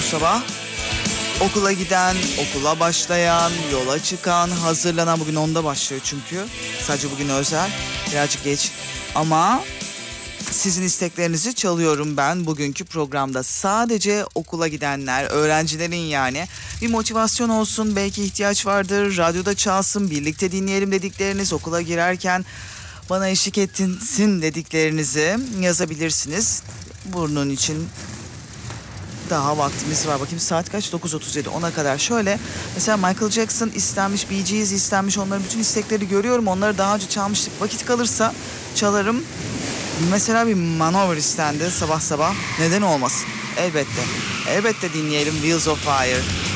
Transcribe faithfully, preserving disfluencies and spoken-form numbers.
sabah. Okula giden, okula başlayan, yola çıkan, hazırlanan, bugün onda başlıyor çünkü. Sadece bugün özel, birazcık geç. Ama sizin isteklerinizi çalıyorum ben bugünkü programda. Sadece okula gidenler, öğrencilerin yani bir motivasyon olsun, belki ihtiyaç vardır. Radyoda çalsın, birlikte dinleyelim dedikleriniz, okula girerken bana eşlik etsin dediklerinizi yazabilirsiniz. Bunun için daha vaktimiz var. Bakayım saat kaç? dokuz otuz yedi. ona kadar şöyle. Mesela Michael Jackson istenmiş, Bee Gees istenmiş. Onların bütün istekleri görüyorum. Onları daha önce çalmıştık. Vakit kalırsa çalarım. Mesela bir Manowar istendi sabah sabah. Neden olmasın? Elbette. Elbette dinleyelim Wheels of Fire.